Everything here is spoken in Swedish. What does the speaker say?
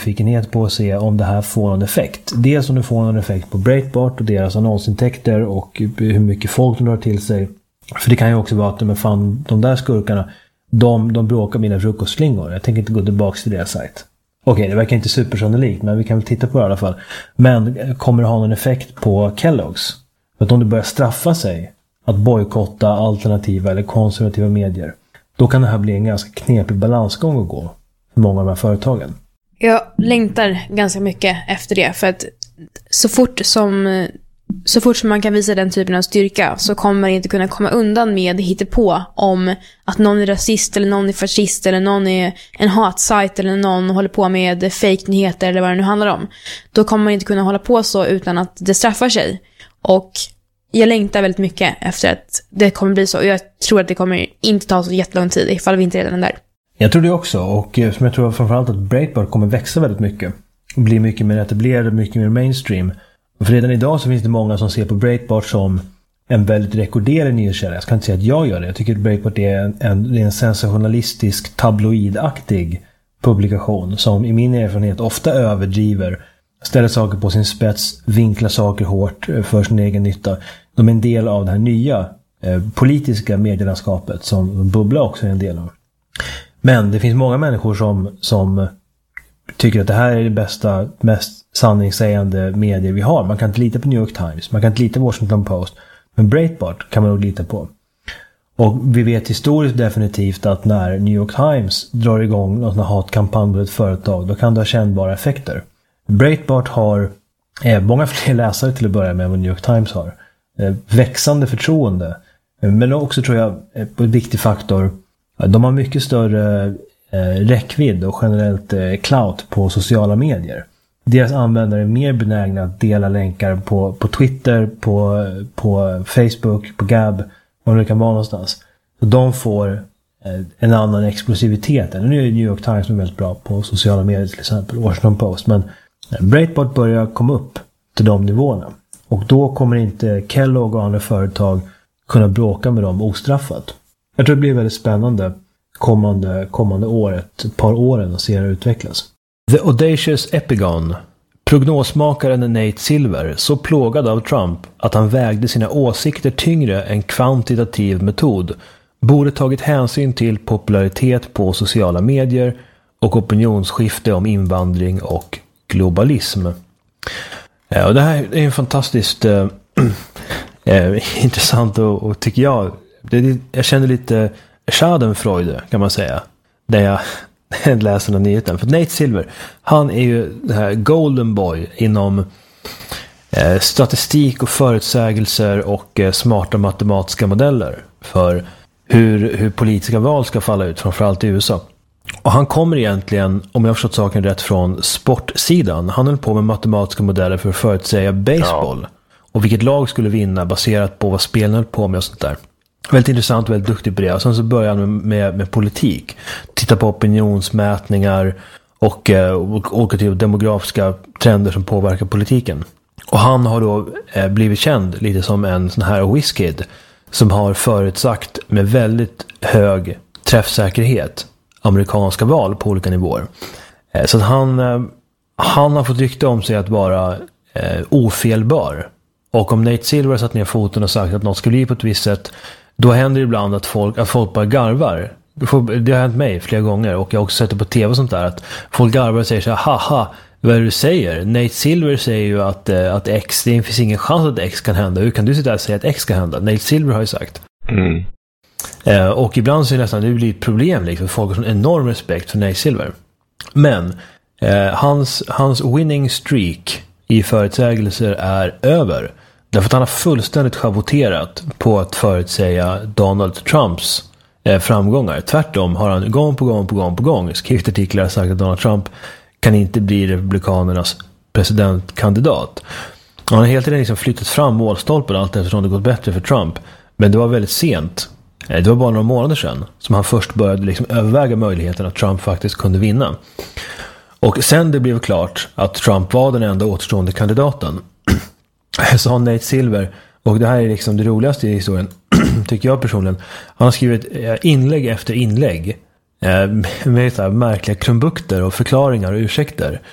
nyfikenhet på att se om det här får någon effekt. Dels om det får någon effekt på Breitbart och deras annonsintäkter och hur mycket folk de drar till sig. För det kan ju också vara att de där skurkarna, de bråkar mina frukostflingor. Jag tänker inte gå tillbaka till deras sajt. Okej, det verkar inte supersannolikt, men vi kan väl titta på det i alla fall. Men kommer det ha någon effekt på Kellogg's? För att om det börjar straffa sig att bojkotta alternativa eller konservativa medier, då kan det här bli en ganska knepig balansgång att gå för många av de här företagen. Jag längtar ganska mycket efter det, för att så fort som man kan visa den typen av styrka så kommer man inte kunna komma undan med hittepå om att någon är rasist eller någon är fascist eller någon är en hatsajt eller någon håller på med fake-nyheter eller vad det nu handlar om. Då kommer man inte kunna hålla på så utan att det straffar sig. Och jag längtar väldigt mycket efter att det kommer bli så. Och jag tror att det kommer inte ta så jättelång tid ifall vi inte redan är där. Jag tror det också. Och som jag tror framförallt att Breitbart kommer växa väldigt mycket. Bli mycket mer etablerad, mycket mer mainstream. För redan idag så finns det många som ser på Breitbart som en väldigt rekorderlig nyhetskälla. Jag ska inte säga att jag gör det. Jag tycker att Breitbart är en sensationalistisk, tabloidaktig publikation som i min erfarenhet ofta överdriver, ställer saker på sin spets, vinklar saker hårt för sin egen nytta. De är en del av det här nya politiska medielandskapet som Bubbla också är en del av. Men det finns många människor som tycker att det här är det bästa, mest sanningssägande medier vi har. Man kan inte lita på New York Times, man kan inte lita på Washington Post, men Breitbart kan man nog lita på. Och vi vet historiskt definitivt att när New York Times drar igång någon hatkampanj mot ett företag, då kan det ha kännbara effekter. Breitbart har många fler läsare till att börja med än vad New York Times har. Växande förtroende. Men också tror jag på en viktig faktor, de har mycket större räckvidd och generellt clout på sociala medier. Deras användare är mer benägna att dela länkar på Twitter, på Facebook, på Gab, var det kan vara någonstans. Så de får en annan explosivitet. Nu är New York Times väldigt bra på sociala medier, till exempel Washington Post, men Breitbart börjar komma upp till de nivåerna. Och då kommer inte Kellogg och andra företag kunna bråka med dem ostraffat. Jag tror det blir väldigt spännande kommande året, ett par åren, att se det utvecklas. The Audacious Epigon. Prognosmakaren Nate Silver, så plågad av Trump att han vägde sina åsikter tyngre än kvantitativ metod, borde tagit hänsyn till popularitet på sociala medier och opinionsskifte om invandring och globalism. Och det här är en fantastiskt intressant och tycker jag känner lite Schadenfreude, kan man säga, där jag läser den nyheten. För Nate Silver, han är ju det här golden boy inom statistik och förutsägelser och smarta matematiska modeller för hur politiska val ska falla ut, framförallt i USA. Och han kommer egentligen, om jag har förstått saken rätt, från sportsidan. Han höll på med matematiska modeller för att förutsäga baseball och vilket lag skulle vinna baserat på vad spelarna höll på med och sånt där. Väldigt intressant, väldigt duktig på det. Och sen så började han med politik. Titta på opinionsmätningar och olika typer av demografiska trender som påverkar politiken. Och han har då blivit känd lite som en sån här whiz-kid som har förutsagt med väldigt hög träffsäkerhet amerikanska val på olika nivåer. Så att han har fått rykte om sig att vara ofelbar. Och om Nate Silver satt ner foten och sagt att något skulle bli på ett visst sätt, då händer det ibland att folk bara garvar. Det har hänt mig flera gånger, och jag har också sett det på tv och sånt där, att folk garvar och säger så här: haha, vad är det du säger? Nate Silver säger ju att X, det finns ingen chans att X kan hända. Hur kan du sitta där och säga att X kan hända? Nate Silver har ju sagt. Och ibland så är det nästan, det blir ett problem liksom. Folk har en enorm respekt för Nate Silver. Men hans winning streak i förutsägelser är över. Därför att han har fullständigt schavoterat på att förutsäga Donald Trumps framgångar. Tvärtom har han gång på gång skrivit artiklar och sagt att Donald Trump kan inte bli republikanernas presidentkandidat. Han har helt enkelt liksom flyttat fram målstolpen allt eftersom det gått bättre för Trump. Men det var väldigt sent. Det var bara några månader sedan som han först började liksom överväga möjligheten att Trump faktiskt kunde vinna. Och sen det blev klart att Trump var den enda återstående kandidaten, så har Nate Silver, och det här är liksom det roligaste i historien tycker jag personligen, han har skrivit inlägg efter inlägg med märkliga krumbukter och förklaringar och ursäkter